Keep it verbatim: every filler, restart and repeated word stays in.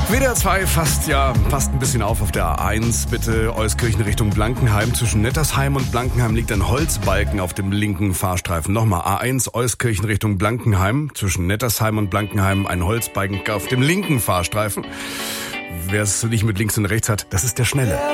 W D R zwei fast ja fast ein bisschen auf auf der A eins, bitte Euskirchen Richtung Blankenheim. Zwischen Nettersheim und Blankenheim liegt ein Holzbalken auf dem linken Fahrstreifen. Nochmal A eins Euskirchen Richtung Blankenheim. Zwischen Nettersheim und Blankenheim ein Holzbalken auf dem linken Fahrstreifen. Wer es nicht mit links und rechts hat, das ist der Schnelle.